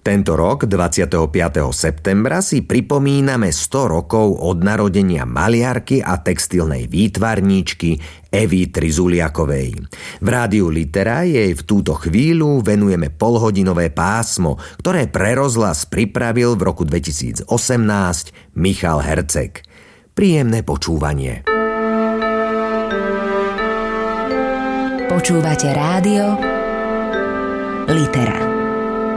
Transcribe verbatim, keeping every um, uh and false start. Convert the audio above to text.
Tento rok, dvadsiateho piateho septembra, si pripomíname sto rokov od narodenia maliarky a textilnej výtvarníčky Evy Trizuliakovej. V rádiu Litera jej v túto chvíľu venujeme polhodinové pásmo, ktoré pre rozhlas pripravil v roku dvetisícosemnásť Michal Herceg. Príjemné počúvanie. Počúvate rádio Litera.